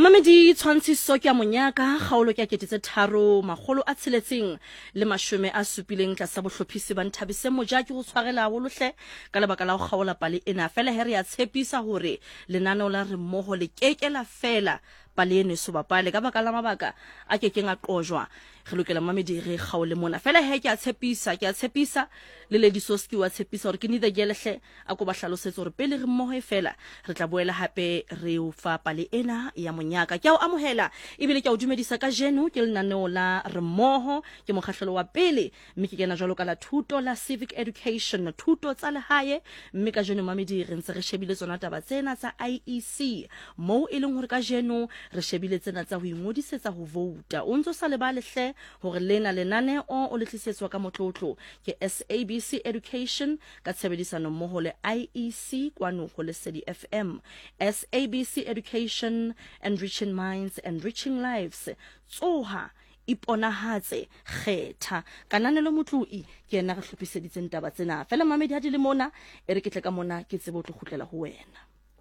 Mamedi tshwantshiso ke a monyaka kgaolo ke a 3,6 le mashome a supileng tlasa bohlophisi ba Nthabise Mojaki go tshwarela bolohle ka lebaka la go kgaola pale ena fela he re ya tshepisa hore lenaneo la re mmoho le kekela fela pale ene so bapale ka baka la mabaka a kekeng a qojwa re lokela Mamedi re kgaole mona fela he ke a tshepisa le Lady Soski wa tshepisa hore ke ni the gelehle a go ba hlalosetsa hore pele re mmoho fela re tla boela hape re o fa pale ena ya monyaka ke a o amohela ebile ke a o dumedisa ka jeno ke lenaneo la re mmoho ke mokgahlelo wa pele mme ke kena jwalo ka la thuto la civic education thuto tsa lehae mme ka jeno Mamedi re ntse re shebile tsona taba tsena tsa IEC mo e leng hore ka jeno re shebile tsena tsa ho ingodisetsa ho vouta o ntse sa le ba lehle hore lena lenane o letlisetswa ka motlotlo ke SABC Education ka tshebedisano mmoho le IEC kwano go Lesedi FM SABC Education, enriching minds, enriching lives. Tsoha iponahatse kgetha kananelo motloi ke ena re hlophiseditseng taba tsena fela Mamedi ha di le mona e re ke tle ka mona ke tsebo tlo khutlela ho wena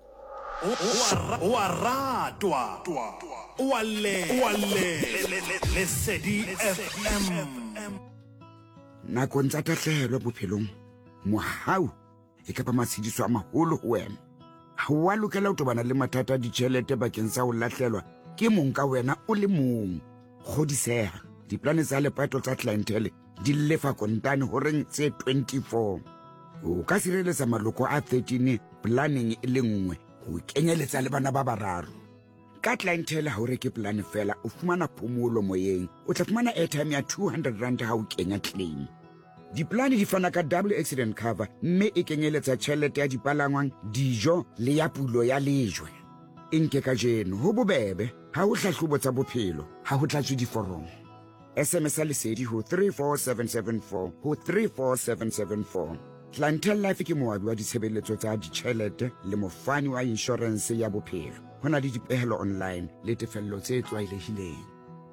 wa ratwa wa le Lesedi FM nakong tsa tahlehelo bophelong mohau e ka ba matshidiso a maholo ho wena ha wa lokela ho tobana le mathata a ditjhelete bakeng sa ho lahlelwa ke mong ka wena o le mong godiseha diplane tsa lepato tsa clientele di lefa kontane ho reng tse 24 o ka sireletsa maloko a 13 planning e le nngwe ho kenyeletsa le bana ba bararo ka clientele ha o reke plan fela o fumana phomolo moyeng o tla fumana airtime ya 200 rand ha o kenya claim diplane di fana ka double accident cover mme e kenyeletsa tjhelete ya dipalangwang dijo le ya pulo ya lejwe nke ka jeno ho bobebe ha o hlahlobo tsa bophelo ha ho tlatswe diforomo SMS Lesedi ho 34774 ho 34774 Clientele Life ke moabi wa ditshebeletso tsa ditjhelete le mofani wa insurance ya bophelo hona le dipehelo online le tefello tse tlwaelehileng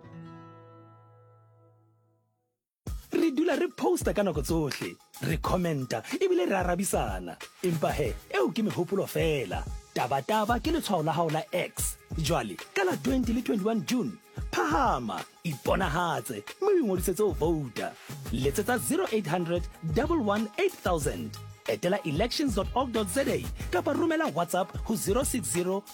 re dula re posta ka nako tsohle re commenta ebile re arabisana empa he eo ke mehopolo fela taba ke letshwao la hao la X jwale ka la 2021 June phahama iponahatse mme o ngodisetse ho vouta letsetsa 0800 118 etela elections.org.za kapa romela WhatsApp ho 060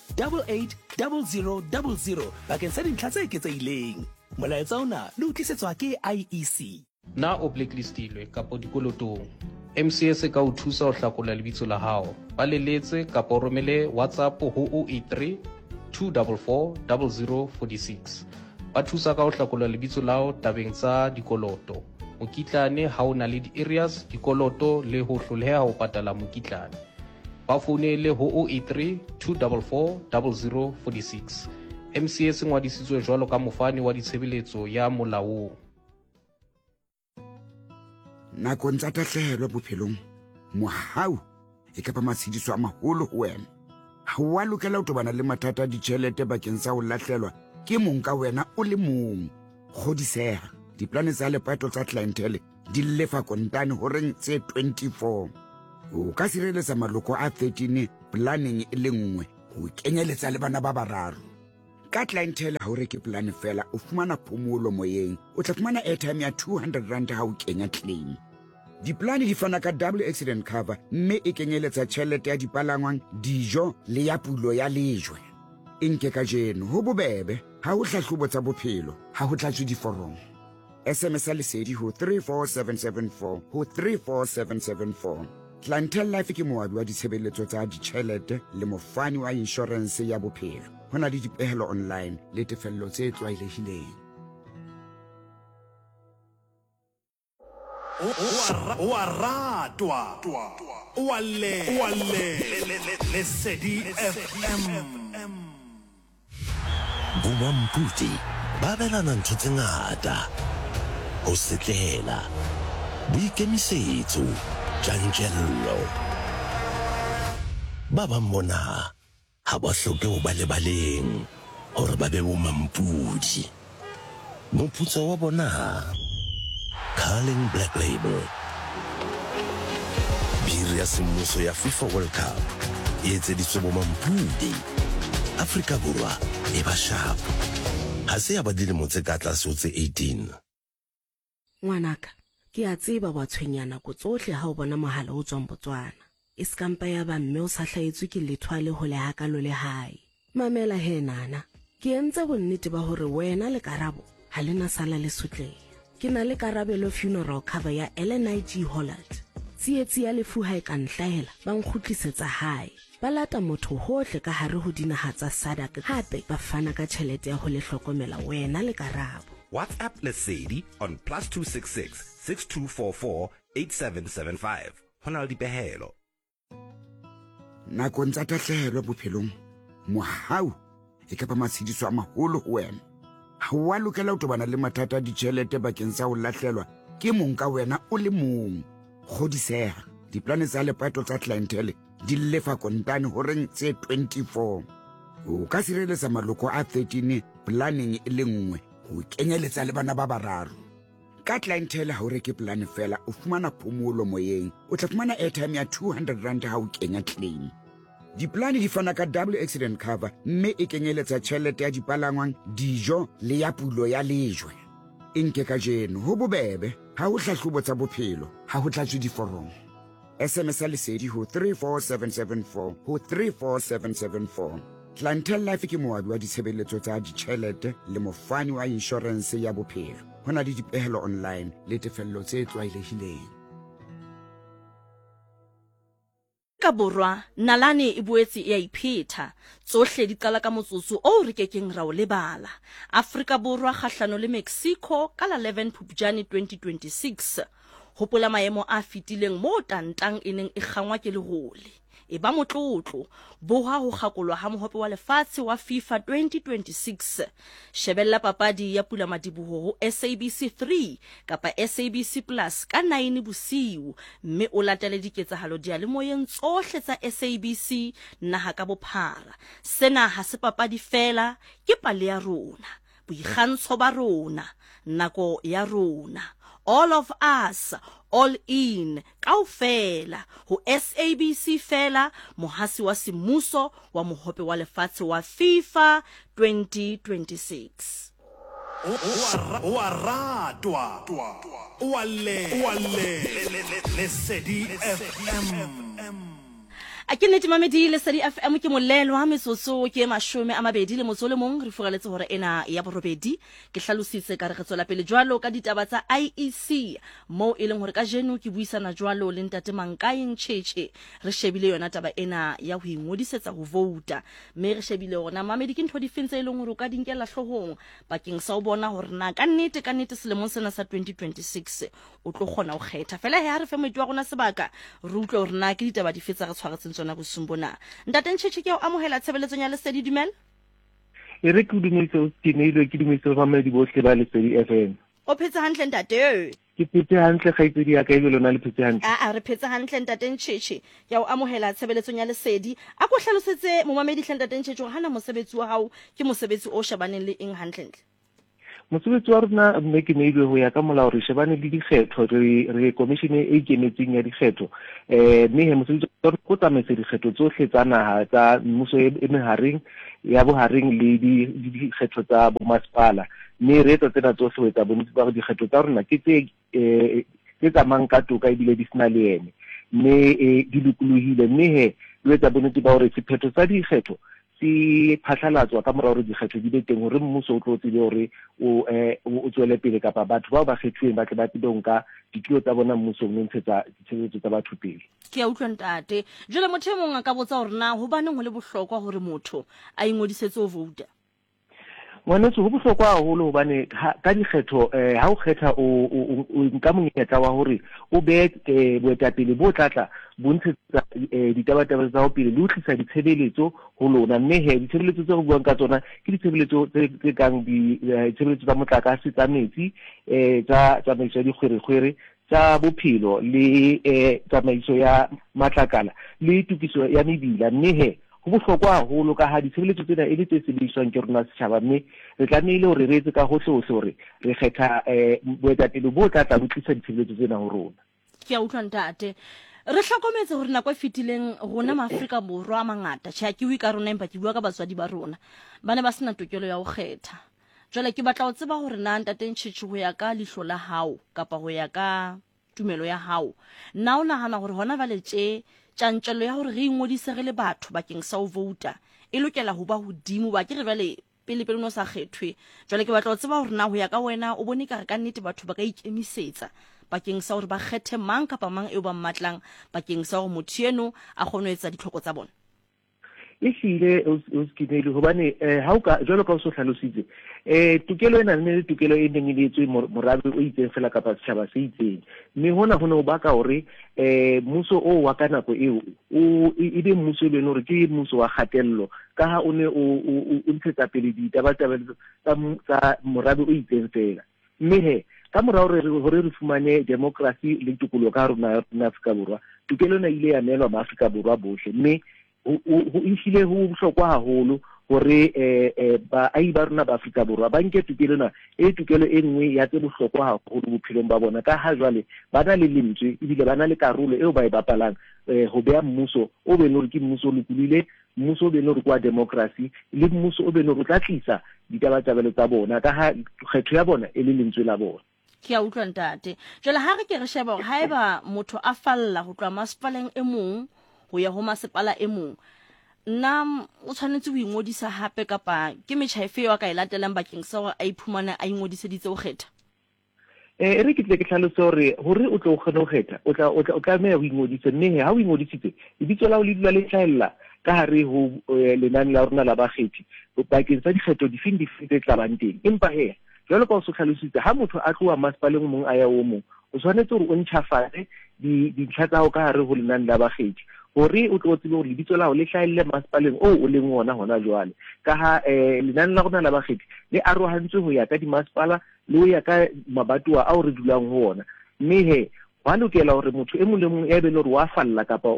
880000 bakeng sa dintlha tse eketsehileng molaetsa ona le utlisetswa ke IEC na o blacklistilwe kapa dikolotong MCS ka o thusa ho hlakola lebitso la hao ba leletse kapa o romele WhatsApp ho 083 244 0046 ba thusa ka ho hlakola lebitso la hao tabeng tsa dikoloto mokitlane ha o na le di-areas dikoloto le ho hloleha ho patala mokitlane ba founele ho 083 244 0046 MCS ngwadisitswe jwalo ka mofani wa ditshebeletso ya molaong nakong tsa tahlehelo bophelong mohau e ka ba matshidiso a maholo ho wena ha wa lokela ho tobana le mathata a ditjhelete bakeng sa ho lahlelwa ke mong ka wena o le mong godiseha diplane tsa lepato tsa clientele di lefa kontane ho reng tse 24 o ka sireletsa maloko a 13 planning e le nngwe ho kenyeletsa le bana ba bararo ka clientele ha o reke plan fela o fumana phomolo moyeng o tla fumana airtime ya 200 rand ha o kenya claim diplane di fana ka double accident cover mme e kenyeletsa tjhelete ya dipalangwang dijo le ya pulo ya lejwe nke ka jeno ho bobebe ha o hlahlobo tsa bophelo ha ho tlatswe diforomo SMS Lesedi ho 34774 ho 34774 Clientele Life ke moabi wa ditshebeletso tsa ditjhelete le mofani wa insurance ya bophelo hona le dipehelo online le tefello tse tlwaelehileng wa ratwa wa le Lesedi FM Bomampudi ba belana ntho tse ngata ho setlela boikemisetso tjantjello ba bang bona ha ba hloke ho ba lebaleng hore ba be bomampudi moputso wa bona Carling Black Label biri ya semmuso ya FIFA World Cup e etseditswe bomampudi Afrika Borwa e ba shapo. Ha se ya ba dilemo tse ka tlase ho tse 18. Ngwanaka, ke a tseba wa tshwenyana go tsohle ha o bona mohala o tswang Botswana. E skampa ya ba mme o sa hlaetswe ke lethwale ho le hakalo le hae. Mamela he nana, ke entse bonnete ba hore wena le Karabo ha lena sala le sotleha. Ke na le Karabelo funeral cover ya LNIG Holland. Tsietsi ya lefu ha e ka nhlahela ba nkgutlisetsa hae. Ba lata motho hohle ka hare ho dinaha tsa SADC hape ba fana ka tjhelete ya ho le hlokomela wena le Karabo. WhatsApp Lesedi on +266 6244 8775. Hona le dipehelo. Nakong tsa tahlehelo bophelong, mohau e ka ba matshidiso a maholo ho wena. Ha wa lokela ho tobana le mathata a ditjhelete bakeng sa ho lahlelwa ke mong ka wena o le mong. Kgodiseha, diplane tsa lepato tsa clientele di lefa kontane horeng tse 24. O ka sireletsa maloko a 13 planning e le nngwe ho kenyeletsa le bana ba bararo. Ka clientele ha o reke plan fela o fumana phomolo moyeng, o tla fumana airtime ya 200 rand ha o kenya claim. Diplane di fana ka double accident cover mme e kenyeletsa tjhelete ya dipalangwang, dijo le ya pulo ya lejwe. Inke ka jeno ho bobebe ha ho hlahlobo tsa bophelo ha ho tlatswe diforomo. SMS Lesedi ho 34774 ho 34774. Clientele Life ke moabi wa ditshebeletso tsa ditjhelete le mofani wa insurance ya bophelo. Hona le dipehelo online le tefello tse tlwaelehileng. Ka Borwa nalane e boetse e a ipheta tsohle di qala ka motsotso o re kekeng ra o lebala. Afrika Borwa kgahlano le Mexico ka la 11 Phupjane 2026 hopola maemo a fitileng mo tantang e neng e kgangwa ke lerole e ba motlotlo boha ho kgakolwa ha mohope wa lefatshe wa FIFA 2026. Shebella papadi ya Pula Madiboho ho SABC 3 kapa SABC Plus ka 9 bosiu mme o latele diketsahalo dialemoyeng tsohle tsa SABC naha ka bophara. Sena ha se papadi fela, ke pale ya rona, boikgantsho ba rona, nako ya rona. All of us, all in, kaofela, ho SABC fela, mohasi wa simuso wa mohope wa lefatshe wa FIFA 2026. Wa ratwa wa le Lesedi FM. A ke nnete mamedi Lesedi FM ke molelo wa metsotso ke 20 le motso le mong re fugaletse hore ena ya borobedi ke hlalositse ka re tsola pele jwalo ka ditaba tsa IEC mo e leng hore ka jeno ke buisana jwalo le ntate Mankaeng Cheche re shebile yona taba ena ya ho ingodisetsa ho vouta mme re shebile hore mamedi ke ntho di fintse e leng hore ka dinkela hlohong bakeng sa o bona hore na ka nnete selemong sena sa 2026 o tlo kgona ho kgetha fela he ha re fe moetlo wa rona sebaka re utlwe hore na ke ditaba di fetsa re tshwaretseng tsona go sumbona. Ntate Ntšhetše ke o amohela tshebeletsong ya Lesedi dumela. E re ke dumetso ke neilwe ke dumetso ba mamedi bohle ba Lesedi FM. O phetse hantle ntate? Ke phetse hantle kgaitsedi ya ka e lona le phetse hantle. Re phetse hantle ntate Ntšhetše ke o amohela tshebeletsong ya Lesedi. A ko hlalosetse momamedi ntate Ntšhetše hore hana mosebetsi wa hao ke mosebetsi o shebaneng le eng hantle. Mosebetsi wa rona mme ke neilwe ho ya ka molao re shebane le dikgetho re commission e ikemetseng ya dikgetho mme he mosebetsi wa rona go tsamaisa dikgetho tsohle tsa naha tsa mmuso e mehareng ya bohareng le dikgetho tsa bomasepala mme re etsa tsena tsohle ho etsa bonnete ba dikgetho tsa rona ke tse tsamayang ka toka ebile di sena le ene mme di lokolohile mme he re etsa bonnete ba hore sephetho tsa dikgetho si phatlalatswa ka morao re dikgetho di be teng hore mmuso o tlo tsebe hore o tswele pele kapa batho bao ba kgethuweng ba tle ba tsebe nka dikilo tsa bona mmuso o ntshetsa ditshebeletso tsa batho pele. Ke a utlwa ntate jole motho e mong a ka botsa hore na ho baneng ho le bohlokwa hore motho a ingodisetse ho vouta. Ngwanetso ho bohlokwa haholo hobane ka dikgetho ha o kgetha o nka monyetla wa hore o be boetapele bo tlatla bontshetsa ditabataba tsa ho pele le ho tlisa ditshebeletso ho lona mme he ditshebeletso tse re buang ka tsona ke ditshebeletso tse kang ditshebeletso tsa motlakase tsa metsi tsa tsamaiso ya dikgwerekgwere tsa bophelo le tsamaiso ya matlakala le tukiso ya mebila mme he ho bohlokwa haholo ka ha ditshebeletso tsena e le tse sebediswang ke rona setjhaba mme re tlamehile hore re etse ka hohle hore re kgetha boetapele bo tlatla bo tlisa ditshebeletso tsena ho rona. Ke a utlwa ntate re hlokometse hore nako e fetileng rona maAfrika Borwa a mangata tjha ke ka rona empa ke bua ka batswadi ba rona ba ne ba sena tokelo ya ho kgetha. Jwale ke batla ho tseba hore na ntate Ntjhetjhe ho ya ka lihlo la hao kapa ho ya ka tumelo ya hao na o nahana hore hona vale tjantjello ya hore re ingodise re le batho bakeng sa ho vouta e lokela ho ba hodimo ba ke re jwale pele no sa kgethwe. Jwale ke batla ho tseba hore na ho ya ka wena o bone ka nnete batho ba ka ikemisetsa bakeng sa hore ba kgethe mang kapa mang eo ba mmatlang bakeng sa hore motho eno a kgone ho etsa ditlhoko tsa bona. Ehlile o skimele hobane ha o ka jwalo ka o so hlalositse tokelo ena ne le tokelo e neng le etswe morabe o itseng fela kapa setjhaba se itseng mme hona ho baka hore mmuso o wa ka nako eo o ebe mmuso le hore ke mmuso wa kgatello ka ha o ne o ntshetsa pele ditaba tsa morabe o itseng fela mme he ka morao hore re fumane democracy le tokolo ka rona Afrika Borwa tokelo ena ile ya nelwa maAfrika Borwa bohle mme ho ishile ho bohlokwa haholo hore baahi ba rona ba Afrika Borwa ba nke tokelo ena tokelo e nngwe ya tse bohlokwa haholo bophelong ba bona ka ha jwale ba na le lentswe ebile ba na le karolo eo ba e bapalang ho beha mmuso o be le ke mmuso lokulile mmuso o be le kwa democracy le mmuso o be le tla tlisa ditabatabelo tsa bona ka ha kgetho ya bona e le lentswe la bona. Ke a utlwa ntate. Jwale ha re ke re sheba hore haeba motho a falla ho tloha masepaleng e mong ho ya ho masepala e mong nna o tshwanetse ho ingodisa hape kapa ke metjha efe eo a ka e latelang bakeng sa hore a iphumane a ingodiseditse ho kgetha? Re ke tlhalose hore o tlo kgona ho kgetha o tla me ho ingodisa mme ha o ingodisitse lebitso la o le dula le hlahella ka hare ho lenane la rona la bakgethi bakeng sa dikgetho difeng tse tlabang teng empa jwalo ka o so hlalositse ha motho a tloha masepaleng mong a ya o mong o tshwanetse hore o ntjhafatse dintlha tsa ho ka hare ho lenane la bakgethi hore o tlo tsebe hore lebitso la hao le hlahelle masepaleng o leng ona hona jwale ka ha lenane la rona la bakgethi le arohantswe ho ya ka dimasepala le ho ya ka mabatowa ao re dulang ho ona mme wa lokela hore motho e mong le mong ya be le hore wa falla kapa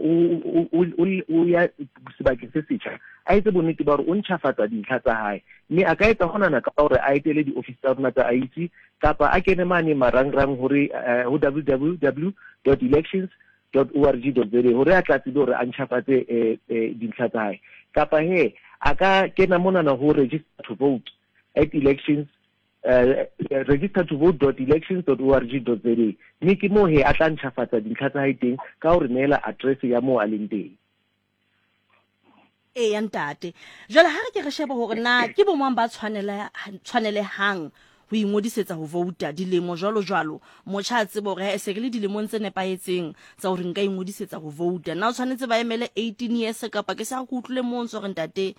o ya sebakeng se setjha a etse bonnete ba hore o ntjhafatsa dintlha tsa hae mme a ka etsa honana ka hore a etele di-office tsa rona tsa IEC kapa a kene mane marangrang hore ho www.elections.org.za hore a tla tsebe hore a ntjhafatse dintlha tsa hae kapa a ka kena monana ho register to vote at elections register to vote.elections.org.za mme ke mo a tla ntjhafatsa dintlha tsa hae teng ka hore neela address ya mo a leng teng. Ya ntate. Jwale ha re ke re sheba hore na ke bo mang ba tshwanelehang ho ingodisetsa ho vouta dilemo jwalo motjha a tsebe hore se ke le dilemong tse nepahetseng tsa hore nka ingodisetsa ho vouta na o tshwanetse ba emele 18 years kapa ke sa go utlwile mo ntse hore ntate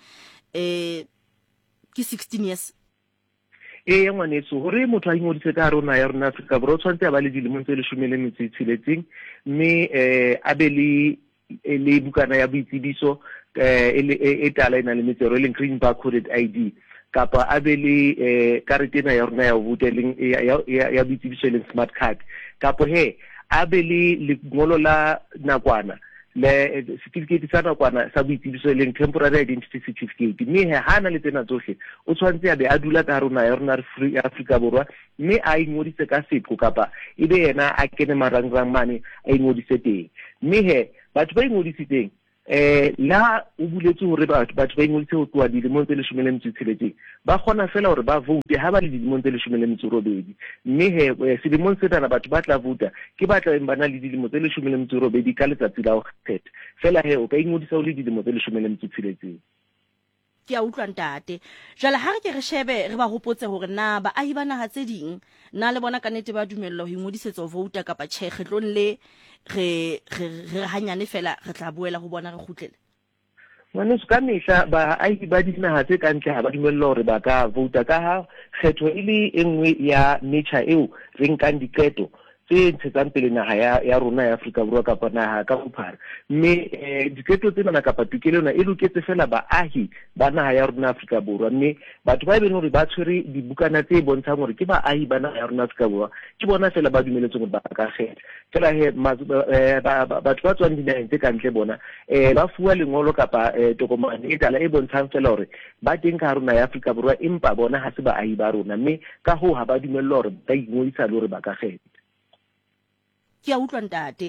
ke 16 years? Ngwaneso hore motho a ingodise ka rona ya rona Afrika Borwa o tshwanetse a ba le dilemong tse 16 mme a be le bukana ya boitsebiso e tala ena le metsero le green barcoded ID kapa a be le karete ena ya rona ya vouta ya boitsebiso le smart card kapa a be le lengolo la nakwana le certificate sa nakwana sa boitsebiso le temporary identity certificate mme ha na le tsena tsohle o tshwantse a be a dula ka rona ya rona ya Afrika Borwa mme a ingodise ka setlo kapa ebe yena a kene marangrang mane a ingodise teng mme batho ba ingodisitseng la o buletse hore batho ba ingodise ho tloha dilemong tse 16 ba kgona fela hore ba vote ha ba le dilemong tse 18 mme selemong setana batho ba tla vouta ke ba tla ba na le dilemo tse 18 ka letsatsi la ho kgetha fela o ka ingodisa o le dilemo tse 16. Ke a utlwa ntate. Jwale ha re ke re shebe re ba hopotse hore na baahi ba naha tse ding na le bona ka nnete ba dumella ho ingodisetsa ho vouta kapa tjhe kgetlong le re hanyane fela re tla boela ho bona re kgutlele? Ngwaneso ka mehla baahi ba dinaha tse kantle ha ba dumella hore ba ka vouta ka ha kgetho e le enngwe ya metjha eo re nkang diqeto tse ntshetsang pele naha ya rona ya Afrika Borwa kapa naha ka bophara mme diketo tsena kapa tokelo ena e loketse fela baahi ba naha ya rona Afrika Borwa mme batho ba beng hore ba tshwere dibukana tse bontshang hore ke baahi ba naha ya rona Afrika Borwa ke bona fela ba dumeletswe hore ba ka kgetha fela batho ba tswang dinaheng tse kantle bona ba fuwa lengolo kapa tokomane e tala e bontshang fela hore ba teng ka rona ya Afrika Borwa empa bona ha se baahi ba rona mme ka ha ba dumella hore ba ingodisa le hore ba ka kgetha. Ke a utlwa ntate.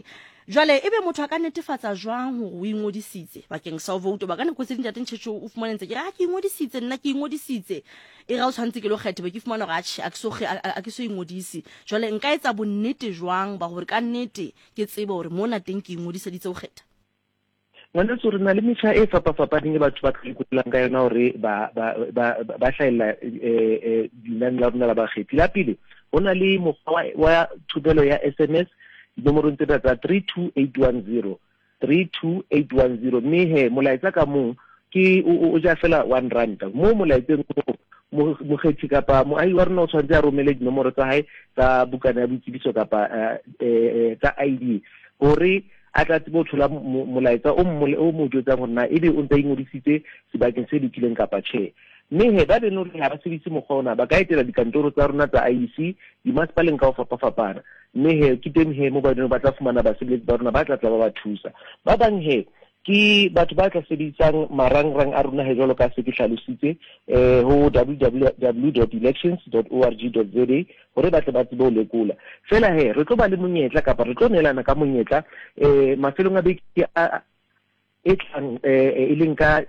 jwale ebe motho a ka netefatsa jwang hore o ingodisitse bakeng sa ho vouta ba ka nako tse ding Ntate Ntjhetjhe o fumane ntse ke ke ingodisitse nna ke ingodisitse e ra o tshwantse ke lo kgetha be ke fumana hore a ke so ingodisi jwale nka etsa bonnete jwang ba hore ka nnete ke tsebe hore mona teng ke ingodiseditse ho kgetha ngwaneso re na le metjha e fapafapaneng e batho ba ka ikutlwelang ka yona hore ba hlahella dinane la rona la bakgethi la pele ho na le mokgwa wa thupelo ya SMS dinomorong tse tsa 32810 32810 mme he molaetsa ka mong ke o ja fela 1 rand mo molaetseng mo mokgethi kapa moahi wa rona o tshwanetse a romele dinomoro tsa hae tsa bukana ya boitsebiso kapa tsa ID hore a tla tsebo thola molaetsa o mo jwetsang hore na ebe o ntse ingodisitse sebakeng se lokileng kapa tjhe mme he ba beno re ha ba sebedise mokgwa ona ba ka etela dikantoro tsa rona tsa IEC dimasepaleng ka ho fapafapana mme he ke teng he mo ba beno ba tla fumana basebeletsi ba rona ba tla ba thusa ba bang he ke batho ba tla sebedisang marangrang a rona he jwalo ka se ke hlalositse ho www.elections.org.za hore ba tle ba tsebe ho lekola fela he re tlo ba le monyetla kapa re tlo neelana ka monyetla mafelong a beke e tlang e leng ka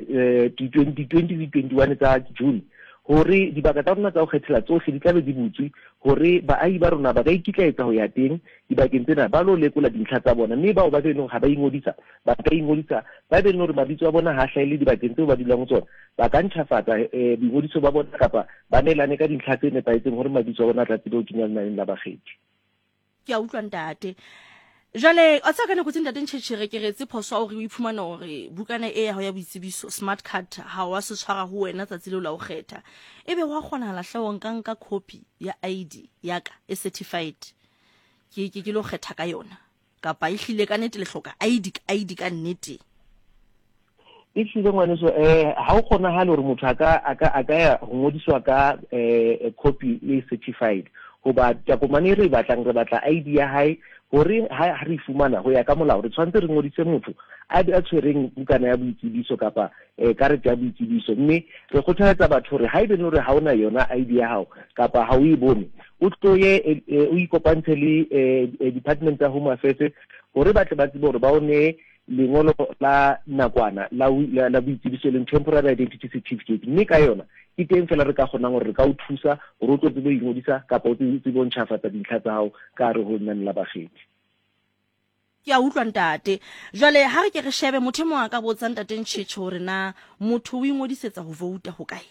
2021 tsa June hore dibaka tsa rona tsa ho kgethela tsohle di tlabe di butswe hore baahi ba rona ba ka ikitlaetsa ho ya teng dibakeng tsena ba lo lekola dintlha tsa bona mme bao ba benong ha ba ingodisa ba ka ingodisa ba benong hore mabitso a bona ha hlahile dibakeng tseo ba dulang ho tsona ba ka ntjhafatsa boingodiso ba bona kapa ba neelane ka dintlha tse nepahetseng hore mabitso a bona a tla tsebe ho kenya lenaneng la bakgethi ke a utlwa ntate jale a tsa ka nako tse Ntate Ntjhetjhe re keretse phoso hore o iphumana hore bukana e ya ho ya boitsebiso smart card ha wa se tshwara ho wena tsa tsile o la o kgetha ebe wa kgona la hlaho nka copy ya ID ya ka e certified ke lo kgetha ka yona kapa e hlile ka nete le hloka ID ka nnete e hlile ngwaneso ha o kgona hale hore motho aka ya ho ngodiswa ka copy e certified hoba takomane re batla ID ya hae hore ha re fumana ho ya ka molao re tshwantse re ngodise motho a di a tshwereng bukana ya boitsebiso kapa karete ya boitsebiso mme re kgothaletsa batho hore ha ebe hore ha ona yona ID ya hao kapa ha o e bone o tloye o ikopantshe le Department of Home Affairs hore ba tle ba tsebe hore ba one lengolo la nakwana la boitsebiso le temporary identity certificate mme ka yona ke teng fela re ka kgonang hore re ka o thusa hore o tlo tsebe ho ingodisa kapa o tsebe ho ntjhafatsa dintlha tsa hao ka re ho nna la bakgethi ke a utlwa ntate jwale ha re ke re shebe motho mo a ka botsa Ntate Ntjhetjhe hore na motho o ingodisetsa ho vouta ho kae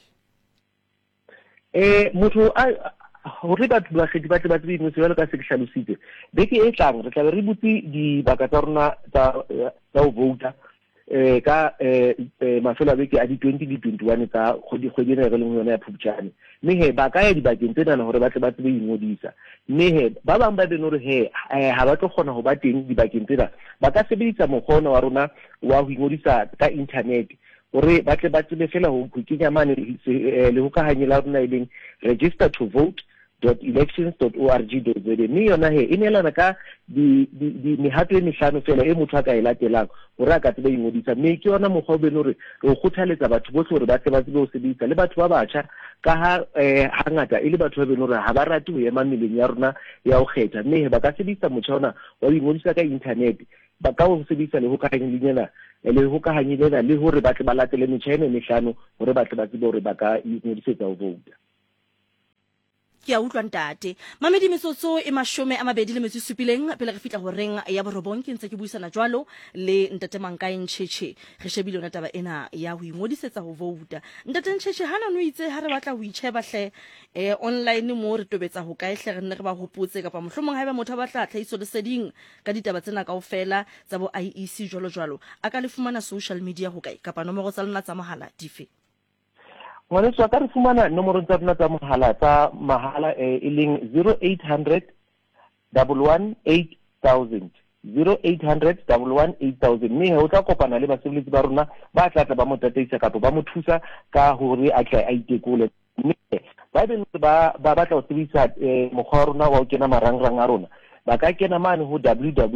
motho hore batho ba kgethi ba tle ba tsebe mo jwalo ka se ke hlalositse beke e tlang re tla be re butse dibaka tsa rona tsa ho vouta ka mafelo a beke a di 2021 tsa kgwedi re leng yona ya Phupjane mme he ba ka ya dibakeng tsena hore ba tle ba tsebe ingodisa mme he ba bang ba beno re he ha ba tlo kgona ho ba teng dibakeng tsena ba ka sebedisa mokgwa wa rona wa ho ingodisa ka internet hore ba tle ba tsebe fela ho kenya mane le ho kahanye la rona e leng register to vote.elections.org.za mme yona he e neelana ka mehato e mehlano fela e motho a ka e latelang hore a ka tsebe ingodisa mme ke yona mokgwa o beno re kgothaletsa batho bohle hore ba tle ba tsebe ho sebedisa le batho ba batjha ka ha hangata e le batho ba beno re ha ba rate ho ema meleng ya rona ya ho kgetha mme ba ka sebedisa motho ona wa ingodisa ka internet ba ka ho sebedisa le ho kahanye lenyana le ho kahanye lena le hore ba tle ba latele metjha e mehlano hore ba tle ba tsebe hore ba ka ingodisetsa ho vouta ke a utlwa ntate mamedi metsotso e 27 pele re fitla ho reng ya borobong ke ntse ke buisana jwalo le Ntate Mankae Ntjhetjhe re shebile yona taba ena ya ho ingodisetsa ho vouta Ntate Ntjhetjhe hana no itse ha re batla ho itsheba hle online mo re tobetsa ho kae hle re nne re ba hopotse kapa mohlomong ha eba motho ba tla tlhaiso le seding ka ditaba tsena kaofela tsa bo IEC jwalo a ka le fumana social media ho kae kapa nomoro tsa lena tsa mohala dife ngwaneso ka re fumana nomoro tsa rona tsa mahala e leng 0800 118 8000 0800 118 8000 mme ho tla kopana le basebeletsi ba rona ba tla ba mo tataisa kapa ba mo thusa ka hore a tla a itekole mme ba batla ho sebedisa mokgwa wa rona wa ho kena marangrang a rona ba ka kena mane ho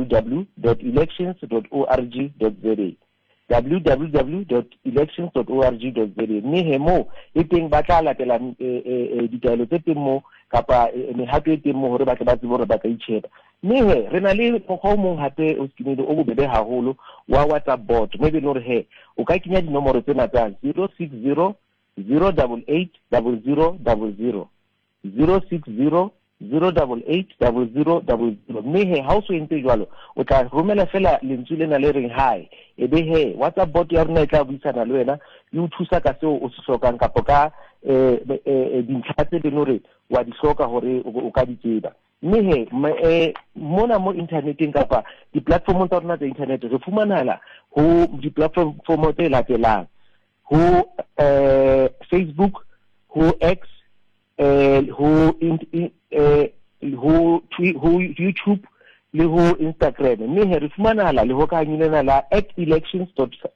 www.elections.org.za www.elections.org.za mme he mo e teng ba tla latela ditaelo tse teng mo kapa mehato e teng mo hore ba tle ba tsebe hore ba ka itsheba mme he re na le mokgwa o mong hape o skinele o bobebe haholo wa WhatsApp bot mme be nore he o ka kenya dinomoro tsena tsa 060 088 0000 060 088 mme he ha o so ntse jwalo o tla romela fela lentswe lena le reng hi ebe he WhatsApp bot ya rona e tla buisana le wena e o thusa ka seo o se hlokang kapo ka dintlha tse le nore wa di hloka hore o ka di tseba mme he mona mo interneteng kapa di-platform tsa rona tsa internet re fumanala ho di-platform tse latelang ho Facebook ho X ho YouTube le ho Instagram mme he re fumanala le ho ka nyilena la @elections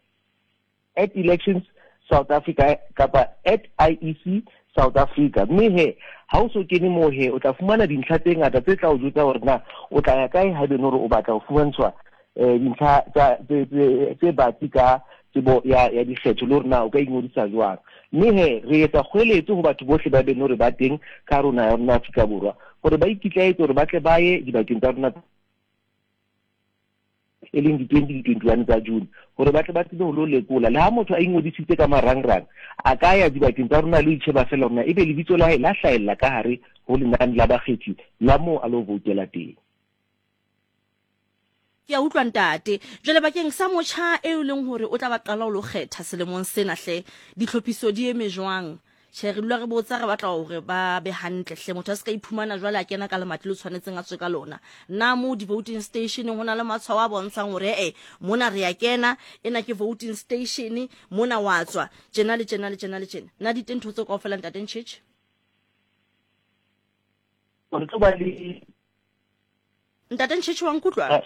South Africa kapa @IEC South Africa mme he ha o so kene mo he o tla fumana dintlha tse ngata tse tla o jotsa hore na o tla ya kae ha beno o batla o fumantshwa dintlha tse batsi ka tsebo ya dikgetho le hore na o ka ingodisa jwang mme he re etsa kgoeletso ho batho bohle ba beno re ba teng ka rona ya rona Afrika Borwa gore ba ikitlaetse hore ba tle ba ye dibakeng tsa rona e leng di-2021 tsa June gore ba tle ba tsebe ho lo lekola le ha motho a ingodisitse ka marangrang a ka ya dibakeng tsa rona le itsheba fela rona ebe lebitso la hae la hlahella ka hare ho lenane la bakgethi la mo a lo voutela teng. Ke a utlwa ntate jwale bakeng sa motjha e leng hore o tla ba qala o lo kgetha selemong sena hle ditlhophiso di eme jwang re dula re botsa re batla hore ba be hantle hle motho a se ka iphumana jwale a kena ka lemati le tshwanetseng a tswe ka lona na mo di-voting stationeng ho na le matshwao a bontshang hore mona re ya kena ena ke voting station mona wa tswa tjena le tjena le tjena le tjena na di tentho tse kaofela ntate Ntjhetjhe ntate Ntjhetjhe wa nkutlwa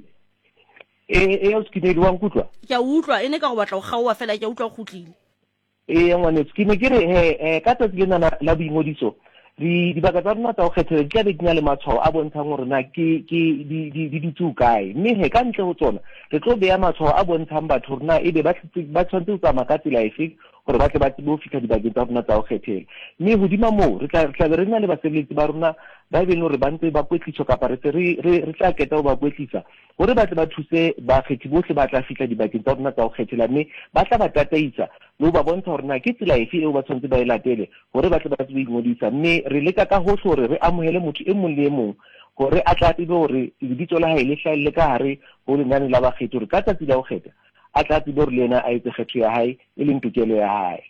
o skinele wa nkutlwa ke a utlwa ene ka go batla go gaoa fela ke a utlwa go khutlile ngwane skine ke re ka tsatsi lena la boingodiso dibaka tsa rona tsa go kgethela di tla be di na le matshwao a bontshang gore na di dutse kae mme he ka ntle ho tsona re tlo beya matshwao a bontshang batho gore na ebe ba tshwanetse go tsamaya ka tsela efe gore ba tle ba tsebe ho fitlha dibakeng tsa rona tsa go kgethela mme hodima moo re tla be re na le basebeletsi ba rona ba be hore ba ntse ba kwetliso kapa re tla keta ho ba kwetlisa gore ba tle ba thuse bakgethi bohle ba tla fihla dibakeng tsa rona tsa go kgethela mme ba tla ba tataisa le ho ba bontsha hore na ke tsela efe eo ba tshwanetse ba e latele gore ba tle ba tsebe ingodisa mme re leka ka hohle hore re amohele motho e mong le e mong gore a tla tsebe hore lebitso la hae le hlahelle ka hare ho lenane la bakgethi hore ka tsatsi la ho kgetha a tla tsebe hore le yena a etse kgetho ya hae e leng tokelo ya hae.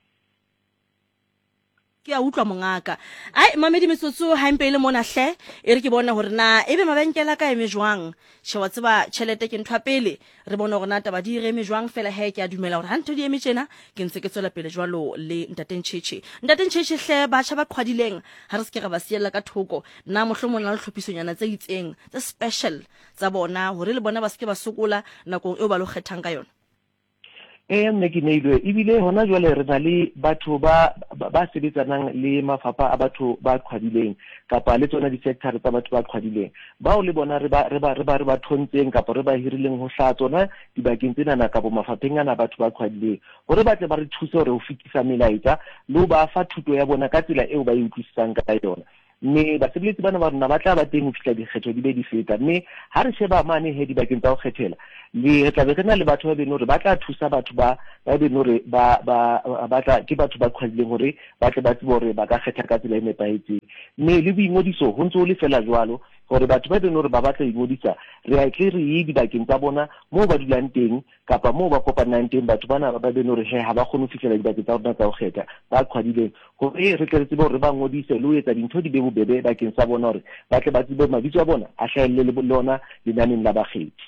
ke a utlwa mongaka ai mamedi metsotso ha mpe ile mona hle e re ke bona hore na ebe mabenkela ka eme jwang wa tseba tšhelete ke ntwa pele re bona hore na taba di eme jwang fela he ke a dumela hore ha ntho di eme tjena ke ntse ke tswela pele jwalo le ntate Ntjhetjhe hle batjha ba qhwadileng ha re se ke ra ba siela ka thoko na mohlomong na le tlhopisonyana tse itseng tse special tsa bona hore le bona ba se ke ba sokola nakong eo ba lo kgethang ka yona nne ke neilwe ebile hona jwale re na le batho ba sebetsanang le mafapha a batho ba qhwadileng kapa le tsona di-sector tsa batho ba qhwadileng bao le bona re ba thontseng kapa re ba hirileng ho hlaya tsona dibakeng tsenana kapa mafapheng ana batho ba qhwadileng gore ba tle ba re thuse hore ho fitisa melaetsa le ho ba fa thuto ya bona ka tsela eo ba e utlwisisang ka yona mme basebeletsi bana ba rona ba tla ba teng ho fihla dikgetho di be di feta mme ha re sheba mane he dibakeng tsa go kgethela le tla be re na le batho ba beno hore ba tla thusa batho ba beno hore ke batho ba qhwadileng hore ba tle ba tsebe hore ba ka kgetha ka tsela e nepahetseng mme le boingodiso ho ntse ho le fela jwalo gore batho ba beno hore ba batla ingodisa re a tle re ye dibakeng tsa bona moo ba dulang teng kapa moo ba kopanang teng batho bana ba beno hore ha ba kgone ho fihlela dibakeng tsa rona tsa go kgetha ba qhwadileng gore re tle re tsebe hore ba ngodise le ho etsa dintho di be bobebe bakeng sa bona hore ba tle ba tsebe mabitso a bona a hlahelle le lona lenaneng la bakgethi.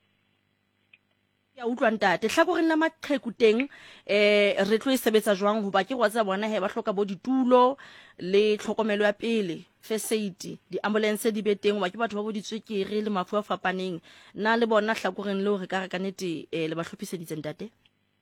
ya utlwa ntate hlakoreng la maqheku teng re tlo e sebetsa jwang hoba ke gwa tsa bona he ba hloka bo ditulo le tlhokomelo ya pele first aid di-ambulance di be teng wa ke batho ba bo ditswekere le mafu a fapaneng na le bona hlakoreng leo re ka re ka nnete le ba hlophiseditse ntate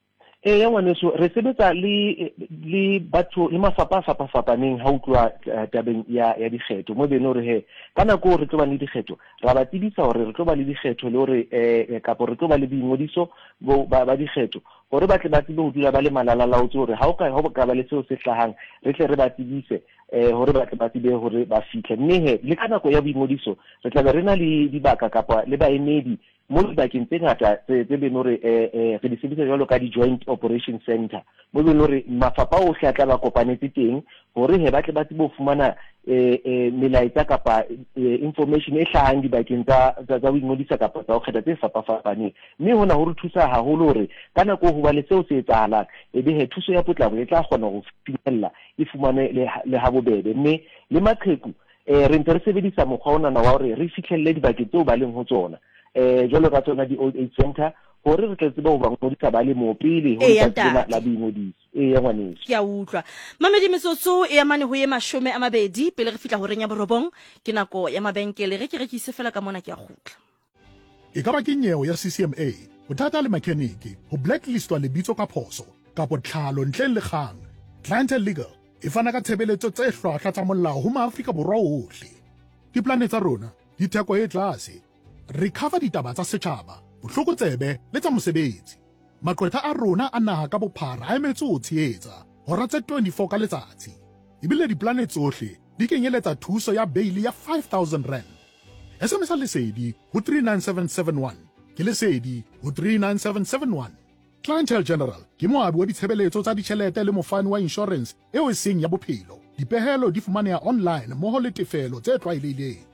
ya ngwaneso re sebetsa le batho le mafapa fapaneng ha utlwa tabeng ya dikgetho mo beno re he kana ko re tlo ba le dikgetho ra ba tibisa hore re tlo ba le dikgetho le hore kapo re tlo ba le boingodiso ba dikgetho hore ba tle ba tsebe ho dula ba le malalalaotse hore ha o ka ba le seo se hlahang re tle re ba tibise hore ba tle ba tsebe hore ba fihle mme he le ka nako ya boingodiso re tla be re na le dibaka kapa le baemedi mo dibakeng tse ngata tse beno re re di sebedisa jwalo ka di-joint operation center mo beno re mafapa ohle a tla ba kopanetse teng hore he ba tle ba tsebe ho fumana melaetsa kapa information e hlahang dibakeng tsa ho ingodisa kapa tsa ho kgetha tse fapafapaneng mme hona ho re thusa haholo hore ka nako ho ba le seo se etsahalang ebe he thuso ya potlako e tla kgona ho finyella e fumane le ha bobebe mme le maqheku re ntse re sebedisa mokgwa ona wa hore re fihlelle dibakeng tseo ba leng ho tsona jwalo ka tsona di-old age center hore re tle tsebe ho ba ngodisa ba le mo pele ho la boingodiso ya ngwaneso ke a utlwa mamedi metsotso e amane ho ye 20 pele re fihla ho reng ya borobong ke nako ya mabenkele re ke rekise fela ka mona ke a gutla e ka ba ke nyewe ya CCMA bothata le mekheniki ho blacklistwa lebitso ka phoso kapo tlhalo ntleng le kgang Clientele Legal e fana ka tshebeletso tse hlwahlwa tsa molao ho maAfrika Borwa ohle diplane tsa rona ditheko e tlase re cover ditaba tsa setjhaba bohlokotsebe le tsa mosebetsi maqwetha a rona a naha ka bophara a emetse ho tshehetsa hora tse 24 ka letsatsi ebile diplane tsohle di kenyeletsa thuso ya bail ya 5,000 rand SMS lesedi ho 39771 ke lesedi ho 39771 Clientele General ke moabi wa ditshebeletso tsa ditjhelete le mofani wa insurance eo e seng ya bophelo dipehelo di fumaneha online mmoho le tefelo tse tlwaelehileng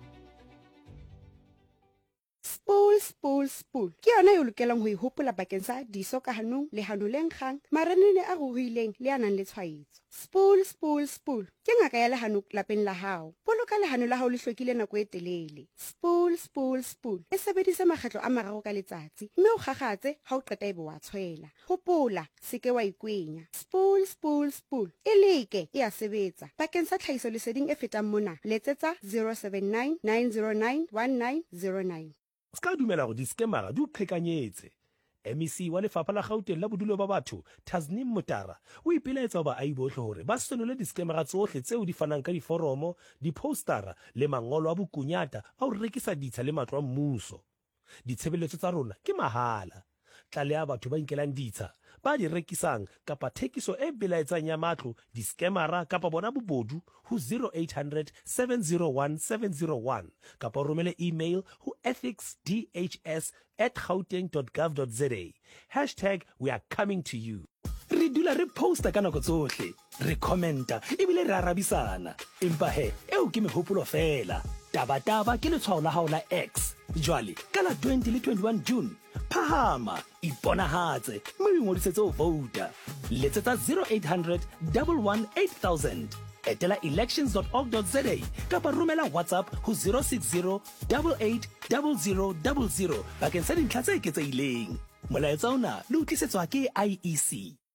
Spool. Ke yona yo lokelang ho ihopola bakeng sa diso ka hanong le hano le nkgang marenene a ruruileng le anang le tshwaetso. Spool. Ke ngaka ya lehano lapeng la hao. Boloka lehano la hao le hlwekile nako e telele. Spool. E sebedise makgetlo a mararo ka letsatsi mme o kgakgatse ha o qeta ebe wa tshwela. Hopola seke wa ikwenya. Spool. E leke e a sebetsa. Bakeng sa tlhahiso leseding e fetang mona letsetsa 079 909 1909. Ska dumela go diskemara di o qhekanyetse MEC wa lefapha la Gauteng la bodulo ba batho Tasneem Motara o ipilaetsa ba ai bohle hore ba senole diskemara tsohle tseo di fanang ka diforomo dipostara le mangolo a bokunyata a ho rekisa ditsha le matlo a mmuso ditshebeletso tsa rona ke mahala tlaleha batho ba inkelang ditsha ba di rekisang kapa thekiso e belaetsang ya matlo diskemara kapa bona bobodu ho 0800 701 701 kapa romele email ho ethicsdhs@gauteng.gov.za #we are coming to you re dula re posta ka nako tsohle re commenta ebile re arabisana empa he eo ke mehopolo fela taba ke letshwao la hao la X jwale ka la 20 le 21 June phahama iponahatse mo ingodisetse ho vouta letsetsa 0800 118 8000 etela elections.org.za kapa romela WhatsApp ho 060 88 0000 bakeng sa dintlha tse eketsehileng molaetsa ona le utlisetswa ke IEC